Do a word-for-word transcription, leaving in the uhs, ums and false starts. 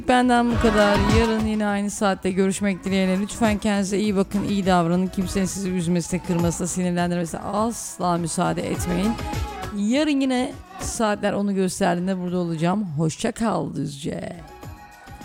Benden bu kadar. Yarın yine aynı saatte görüşmek dileğiyle. Lütfen kendinize iyi bakın, iyi davranın. Kimsenin sizi üzmesine, kırmasına, sinirlendirmesine asla müsaade etmeyin. Yarın yine saatler onu gösterdiğinde burada olacağım. Hoşça kal Düzce.